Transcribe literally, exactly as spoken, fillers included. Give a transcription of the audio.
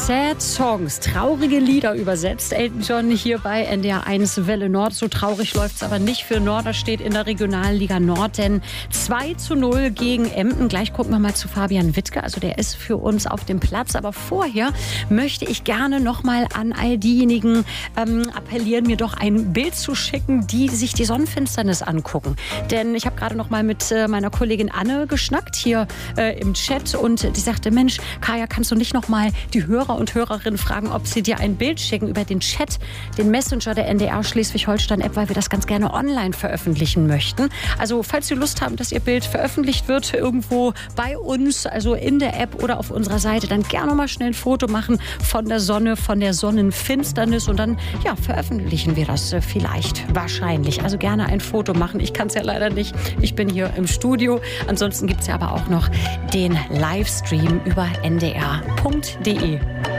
Sad Songs, traurige Lieder übersetzt. Elton John hier bei N D R eins Welle Nord. So traurig läuft es aber nicht für Norderstedt in der Regionalliga Nord, denn zwei zu null gegen Emden. Gleich gucken wir mal zu Fabian Wittke, also der ist für uns auf dem Platz. Aber vorher möchte ich gerne noch mal an all diejenigen ähm, appellieren, mir doch ein Bild zu schicken, die sich die Sonnenfinsternis angucken. Denn ich habe gerade noch mal mit äh, meiner Kollegin Anne geschnackt hier äh, im Chat und die sagte, Mensch, Kaya, kannst du nicht noch mal die Hörer und Hörerinnen fragen, ob sie dir ein Bild schicken über den Chat, den Messenger der N D R Schleswig-Holstein-App, weil wir das ganz gerne online veröffentlichen möchten. Also falls Sie Lust haben, dass Ihr Bild veröffentlicht wird irgendwo bei uns, also in der App oder auf unserer Seite, dann gerne mal schnell ein Foto machen von der Sonne, von der Sonnenfinsternis und dann ja, veröffentlichen wir das vielleicht, wahrscheinlich. Also gerne ein Foto machen. Ich kann es ja leider nicht. Ich bin hier im Studio. Ansonsten gibt es ja aber auch noch den Livestream über n d r punkt d e.